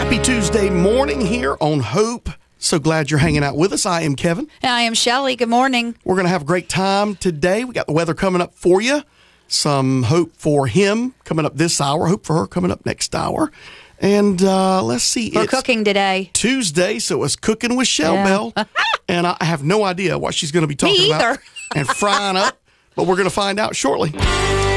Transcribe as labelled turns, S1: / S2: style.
S1: Happy Tuesday morning here on Hope. So glad you're hanging out with us. I am Kevin.
S2: And I am Shelley. Good morning.
S1: We're going to have a great time today. We got the weather coming up for you. Some hope for him coming up this hour. Hope for her coming up next hour. And let's see.
S2: We're cooking today.
S1: Tuesday, so it's Cooking with Shell Bell. And I have no idea what she's going to be talking about and frying up. But we're going to find out shortly.